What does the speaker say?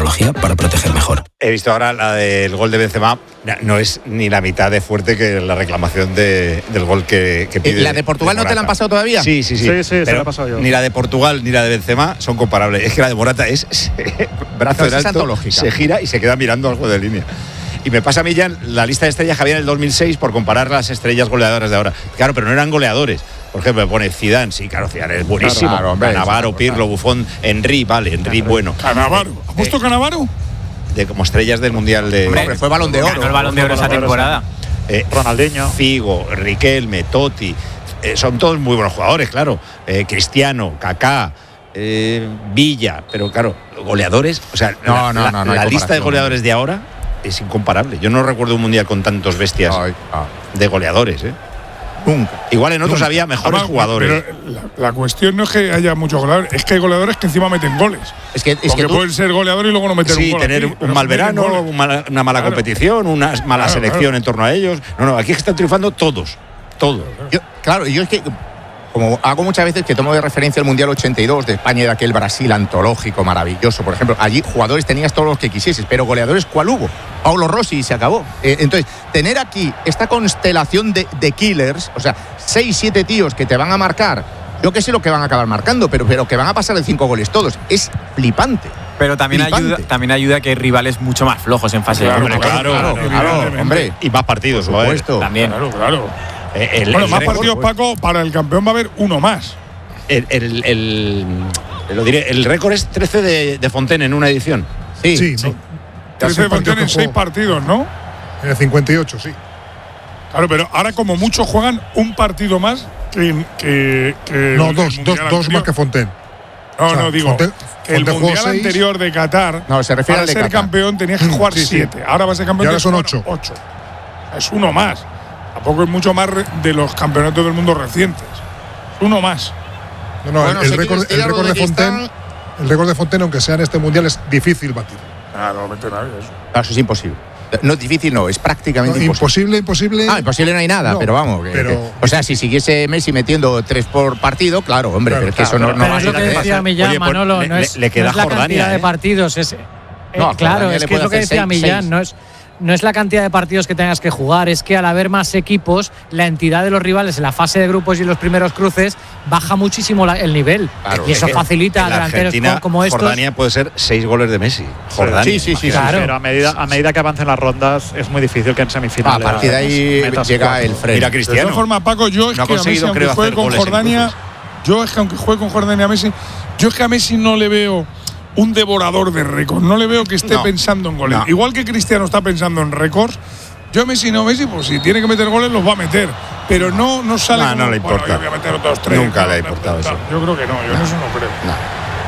tecnología para proteger mejor. He visto ahora la del gol de Benzema, no es ni la mitad de fuerte que la reclamación del gol que pide. ¿La de Portugal no te la han pasado todavía? Sí, Sí, se la he pasado yo. Ni la de Portugal ni la de Benzema son comparables. Es que la de Morata es brazo en alto, se gira y se queda mirando al juego de línea. Y me pasa a mí ya la lista de estrellas que había en el 2006 por comparar las estrellas goleadoras de ahora. Claro, pero no eran goleadores. Por ejemplo, me pone Zidane, sí, claro, Zidane es buenísimo. Claro, Cannavaro, Pirlo, Buffon, Henry, vale, Henry bueno. ¿Cannavaro? ¿Ha puesto Cannavaro? Como estrellas del Mundial de... Hombre, fue Balón de Oro. Ganó el Balón de Oro esa temporada. Ronaldinho, Figo, Riquelme, Totti, son todos muy buenos jugadores, claro. Cristiano, Kaká, Villa, pero claro, goleadores, o sea, la lista de goleadores de ahora es incomparable. Yo no recuerdo un mundial con tantos bestias de goleadores, Nunca. Igual en otros había mejores jugadores. Pero la cuestión no es que haya muchos goleadores, es que hay goleadores que encima meten goles. Es que pueden ser goleadores y luego no meter un gol. Sí, tener un mal verano, una mala competición, una mala selección en torno a ellos. No, aquí están triunfando todos. Yo es que, como hago muchas veces que tomo de referencia el Mundial 82 de España y de aquel Brasil antológico, maravilloso, por ejemplo, allí jugadores tenías todos los que quisieses, pero goleadores, ¿cuál hubo? Paulo Rossi y se acabó. Entonces, tener aquí esta constelación de killers, o sea, 6-7 tíos que te van a marcar, yo que sé lo que van a acabar marcando, pero que van a pasar de 5 goles todos, es flipante. Pero también ayuda que hay rivales mucho más flojos en fase de grupo. Claro, hombre. Y más partidos, por supuesto. También. Claro. Más partidos, Paco, para el campeón va a haber uno más. Lo diré, el récord es 13 de Fontaine en una edición. Sí. 13 de Fontaine en 6 partidos, ¿no? En el 58, sí. Claro, pero ahora como muchos juegan un partido más que no, dos más que Fontaine. No, digo que el Mundial anterior de Qatar, se refiere para ser campeón tenías que jugar 7. Ahora va a ser campeón. Y ahora son 8. Es uno más. Tampoco es mucho más de los campeonatos del mundo recientes. Uno más. El récord de Fontaine, aunque sea en este mundial, es difícil batir. No mete nadie eso. Eso es imposible. No es difícil, no, es prácticamente imposible. Imposible. Imposible no hay nada, pero vamos. O sea, si siguiese Messi metiendo 3 por partido, claro, hombre, pero es que eso no va a ser. Pero es lo que decía Millán, Manolo, no es la cantidad de partidos. Claro, es que es lo que decía Millán, no es la cantidad de partidos que tengas que jugar, es que al haber más equipos, la entidad de los rivales en la fase de grupos y en los primeros cruces baja muchísimo el nivel. Claro, y eso facilita a delanteros como estos. Jordania puede ser 6 goles de Messi. Jordania. Sí, claro. Pero a medida que avancen las rondas es muy difícil que en semifinales. A partir de ahí llega el freno. Mira, Cristiano. De todas formas, Paco, yo es que a Messi, aunque juegue con Jordania, a Messi, yo es que a Messi no le veo un devorador de récords. No le veo que esté pensando en goles. Igual que Cristiano está pensando en récords, yo Messi, pues si tiene que meter goles los va a meter. Pero no sale. No le importa. Voy a meter otros 3. Nunca le ha importado eso. Yo creo que no, yo en eso no creo.